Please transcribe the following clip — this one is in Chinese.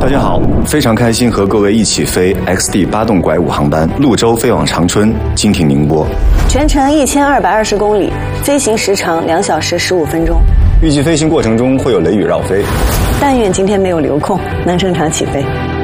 大家好，非常开心和各位一起飞 XD 8栋拐5航班，潞州飞往长春，经停宁波。 全程1220公里，飞行时长2小时15分钟。 预计飞行过程中会有雷雨绕飞， 但愿今天没有留空，能正常起飞。